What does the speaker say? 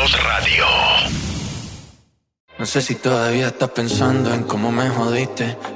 Radio. No sé si todavía estás pensando en cómo me jodiste.